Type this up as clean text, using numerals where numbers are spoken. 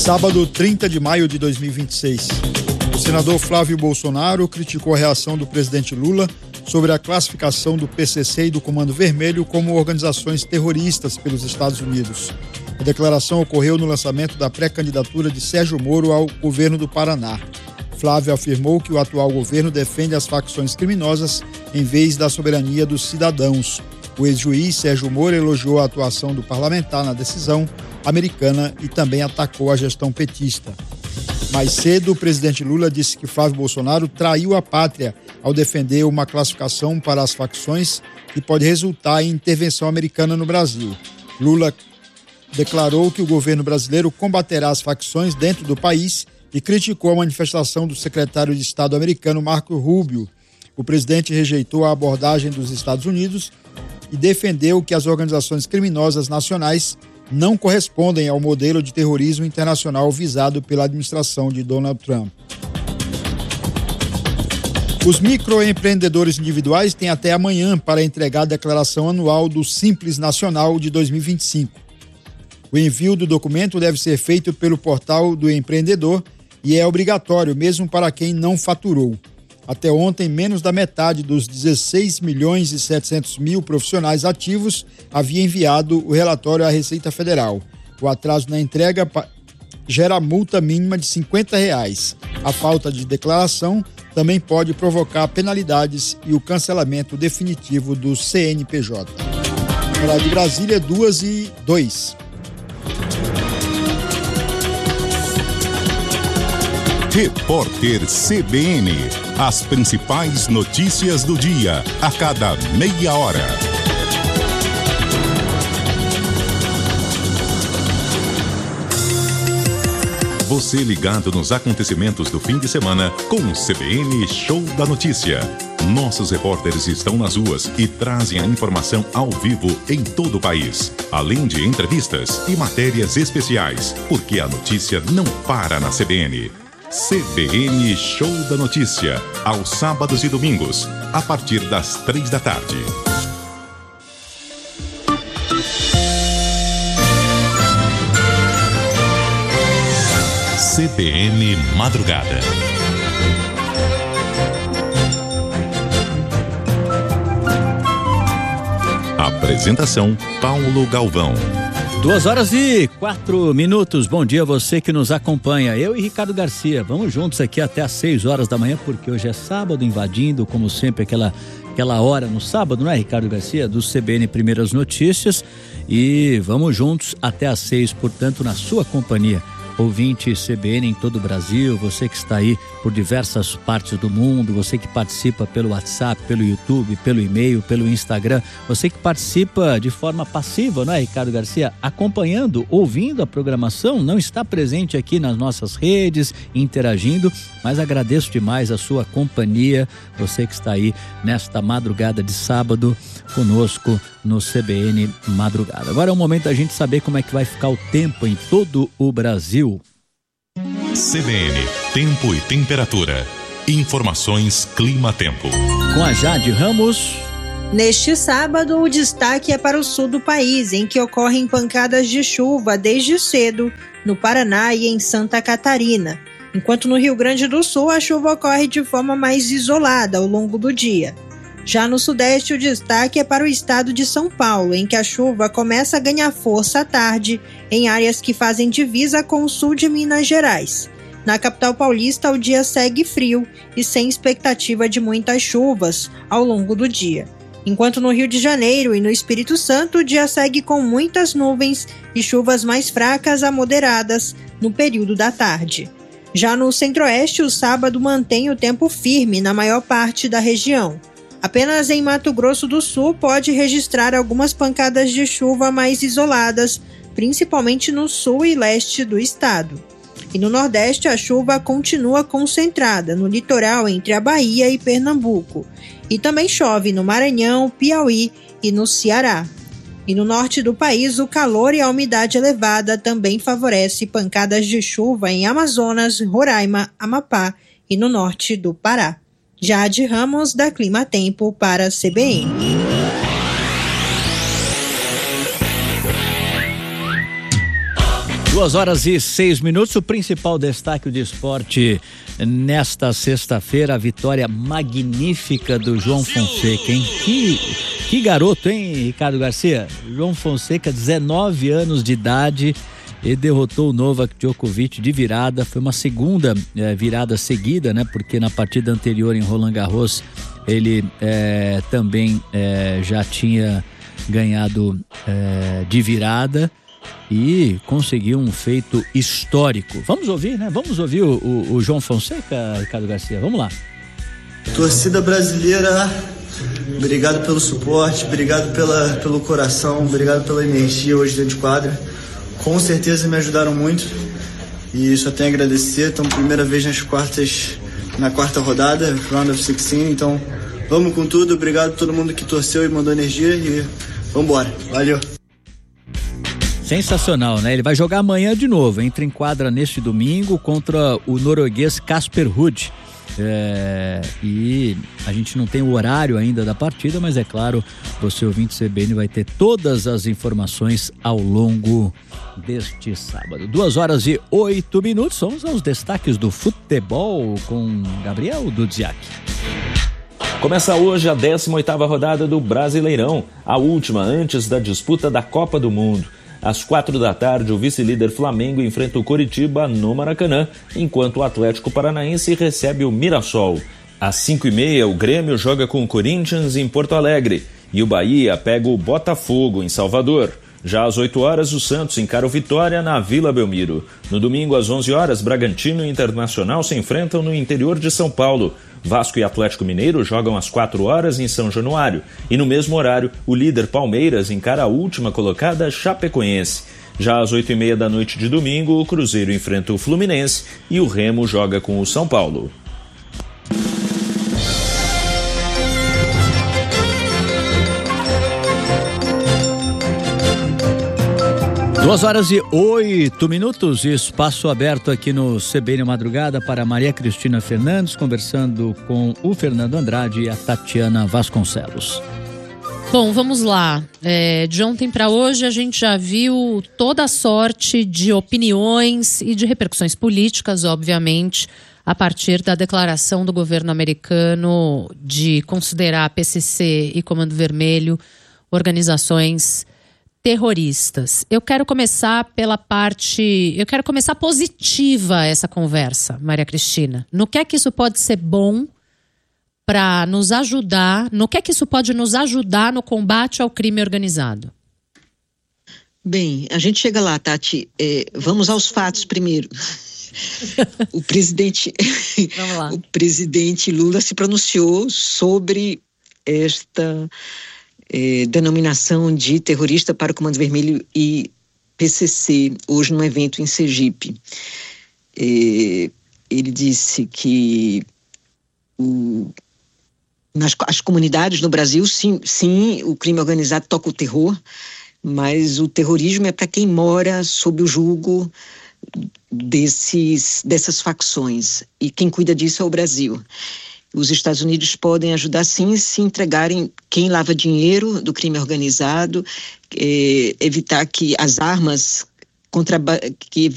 Sábado, 30 de maio de 2026. O senador Flávio Bolsonaro criticou a reação do presidente Lula sobre a classificação do PCC e do Comando Vermelho como organizações terroristas pelos Estados Unidos. A declaração ocorreu no lançamento da pré-candidatura de Sérgio Moro ao governo do Paraná. Flávio afirmou que o atual governo defende as facções criminosas em vez da soberania dos cidadãos. O ex-juiz Sérgio Moro elogiou a atuação do parlamentar na decisão americana e também atacou a gestão petista. Mais cedo, o presidente Lula disse que Flávio Bolsonaro traiu a pátria ao defender uma classificação para as facções que pode resultar em intervenção americana no Brasil. Lula declarou que o governo brasileiro combaterá as facções dentro do país e criticou a manifestação do secretário de Estado americano Marco Rubio. O presidente rejeitou a abordagem dos Estados Unidos e defendeu que as organizações criminosas nacionais não correspondem ao modelo de terrorismo internacional visado pela administração de Donald Trump. Os microempreendedores individuais têm até amanhã para entregar a declaração anual do Simples Nacional de 2025. O envio do documento deve ser feito pelo portal do empreendedor e é obrigatório mesmo para quem não faturou. Até ontem, menos da metade dos 16.700.000 profissionais ativos havia enviado o relatório à Receita Federal. O atraso na entrega gera multa mínima de R$50. A falta de declaração também pode provocar penalidades e o cancelamento definitivo do CNPJ. Para de Brasília, 2:02. Repórter CBN. As principais notícias do dia, a cada meia hora. Você ligado nos acontecimentos do fim de semana com o CBN Show da Notícia. Nossos repórteres estão nas ruas e trazem a informação ao vivo em todo o país, além de entrevistas e matérias especiais, porque a notícia não para na CBN. CBN Show da Notícia, aos sábados e domingos, a partir das 15h. CBN Madrugada. Apresentação Paulo Galvão. 2h04. Bom dia a você que nos acompanha. Eu e Ricardo Garcia, vamos juntos aqui até às 6h da manhã, porque hoje é sábado, invadindo, como sempre, aquela hora no sábado, não é, Ricardo Garcia? Do CBN Primeiras Notícias. E vamos juntos até às 6h, portanto, na sua companhia. Ouvinte CBN em todo o Brasil, você que está aí por diversas partes do mundo, você que participa pelo WhatsApp, pelo YouTube, pelo e-mail, pelo Instagram, você que participa de forma passiva, não é, Ricardo Garcia? Acompanhando, ouvindo a programação, não está presente aqui nas nossas redes, interagindo, mas agradeço demais a sua companhia, você que está aí nesta madrugada de sábado conosco no CBN Madrugada. Agora é o momento da gente saber como é que vai ficar o tempo em todo o Brasil. CBN, tempo e temperatura. Informações Clima-Tempo. Com a Jade Ramos. Neste sábado, o destaque é para o sul do país, em que ocorrem pancadas de chuva desde cedo, no Paraná e em Santa Catarina. Enquanto no Rio Grande do Sul, a chuva ocorre de forma mais isolada ao longo do dia. Já no Sudeste, o destaque é para o estado de São Paulo, em que a chuva começa a ganhar força à tarde em áreas que fazem divisa com o sul de Minas Gerais. Na capital paulista, o dia segue frio e sem expectativa de muitas chuvas ao longo do dia. Enquanto no Rio de Janeiro e no Espírito Santo, o dia segue com muitas nuvens e chuvas mais fracas a moderadas no período da tarde. Já no Centro-Oeste, o sábado mantém o tempo firme na maior parte da região. Apenas em Mato Grosso do Sul pode registrar algumas pancadas de chuva mais isoladas, principalmente no sul e leste do estado. E no Nordeste, a chuva continua concentrada no litoral entre a Bahia e Pernambuco. E também chove no Maranhão, Piauí e no Ceará. E no norte do país, o calor e a umidade elevada também favorece pancadas de chuva em Amazonas, Roraima, Amapá e no norte do Pará. Jade Ramos, da Clima Tempo, para a CBN. 2h06. O principal destaque do esporte nesta sexta-feira, a vitória magnífica do João Fonseca, hein? Que garoto, hein, Ricardo Garcia? João Fonseca, 19 anos de idade, e derrotou o Novak Djokovic de virada. Foi uma segunda virada seguida, né? Porque na partida anterior em Roland Garros ele também já tinha ganhado de virada e conseguiu um feito histórico. Vamos ouvir, né? Vamos ouvir o João Fonseca, Ricardo Garcia. Vamos lá. Torcida brasileira, obrigado pelo suporte, obrigado pelo coração, obrigado pela energia hoje dentro de quadra. Com certeza me ajudaram muito e só tenho a agradecer. Estamos primeira vez na quarta rodada, Round of 16, então vamos com tudo. Obrigado a todo mundo que torceu e mandou energia e vamos embora. Valeu. Sensacional, né? Ele vai jogar amanhã de novo, entra em quadra neste domingo contra o norueguês Casper Ruud. E a gente não tem o horário ainda da partida, mas é claro, você ouvinte CBN vai ter todas as informações ao longo deste sábado. 2h08. Vamos aos destaques do futebol com Gabriel Dudziak. Começa hoje a 18ª rodada do Brasileirão, a última antes da disputa da Copa do Mundo. Às 4h, o vice-líder Flamengo enfrenta o Coritiba no Maracanã, enquanto o Atlético Paranaense recebe o Mirassol. Às 5h30, o Grêmio joga com o Corinthians em Porto Alegre e o Bahia pega o Botafogo em Salvador. Já às 8h, o Santos encara o Vitória na Vila Belmiro. No domingo, às 11h, Bragantino e Internacional se enfrentam no interior de São Paulo. Vasco e Atlético Mineiro jogam às 4h em São Januário. E no mesmo horário, o líder Palmeiras encara a última colocada Chapecoense. Já às 8h30 da noite de domingo, o Cruzeiro enfrenta o Fluminense e o Remo joga com o São Paulo. Duas horas e 8 minutos, espaço aberto aqui no CBN Madrugada para Maria Cristina Fernandes, conversando com o Fernando Andrade e a Tatiana Vasconcelos. Bom, vamos lá. De ontem para hoje a gente já viu toda a sorte de opiniões e de repercussões políticas, obviamente, a partir da declaração do governo americano de considerar PCC e Comando Vermelho organizações terroristas. Eu quero começar positiva essa conversa, Maria Cristina. No que é que isso pode ser bom para nos ajudar, no que é que isso pode nos ajudar no combate ao crime organizado? Bem, a gente chega lá, Tati. Vamos aos fatos primeiro. O presidente Lula se pronunciou sobre esta denominação de terrorista para o Comando Vermelho e PCC, hoje num evento em Sergipe. Ele disse que as comunidades no Brasil, sim, o crime organizado toca o terror, mas o terrorismo é para quem mora sob o jugo dessas facções, e quem cuida disso é o Brasil. Os Estados Unidos podem ajudar, sim, se entregarem quem lava dinheiro do crime organizado, evitar que as armas que